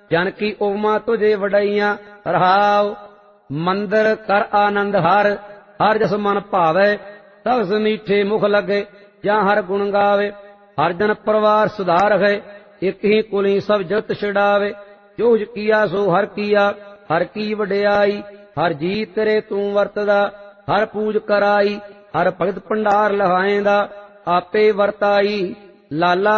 जन की उपमा तुझे वडैया रहाओ। मंदिर कर आनंद हर, हर जस मन भावे, तवस मीठे मुख लगे, जा हर गुण गावे। हर जन परिवार सुधार है, एक ही कुली सब जगत छिड़ावे। जो किया सो हर किया, हर की वडियाई, हर जी तेरे तू वरतदा। हर पूज कराई, हर भगत भंडार लहाएंदा, आपे वरताई। लाला